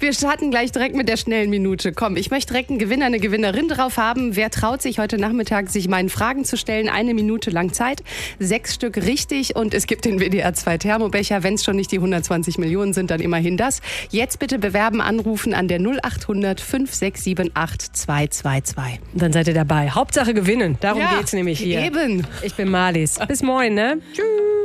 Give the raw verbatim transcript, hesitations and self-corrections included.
Wir starten gleich direkt mit der schnellen Minute. Komm, ich möchte direkt einen Gewinner, eine Gewinnerin drauf haben. Wer traut sich heute Nachmittag, sich meinen Fragen zu stellen? Eine Minute lang Zeit, sechs Stück richtig und es gibt den W D R zwei Thermobecher. Wenn es schon nicht die hundertzwanzig Millionen sind, dann immerhin das. Jetzt bitte bewerben, anrufen an der null acht hundert fünf sechs sieben acht zwei zwei zwei. Dann seid ihr dabei. Hauptsache gewinnen. Darum Ja, geht's nämlich hier. Eben. Ich bin Marlies. Bis morgen, ne? Tschüss.